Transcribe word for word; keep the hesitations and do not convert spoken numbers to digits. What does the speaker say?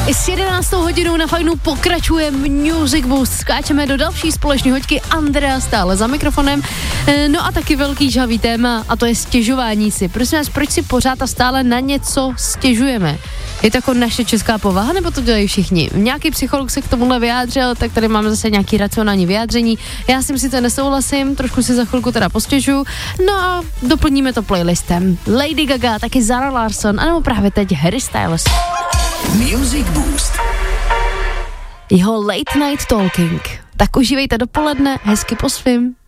I s jedenáctou hodinou na Fajnu pokračuje Music Boost. Skáčeme do další společné hoďky. Andrea stále za mikrofonem. No a taky velký žhavý téma, a to je stěžování si. Prosím nás, proč si pořád a stále na něco stěžujeme? Je to jako naše česká povaha, nebo to dělají všichni? Nějaký psycholog se k tomuhle vyjádřil, tak tady máme zase nějaký racionální vyjádření. Já s tím sice nesouhlasím, trošku si za chvilku teda postěžuju. No a doplníme to playlistem. Lady Gaga, taky Zara Larsson, anebo právě teď Harry Styles. Music Boost. Jeho Late Night Talking. Tak užívejte dopoledne, hezky po svým.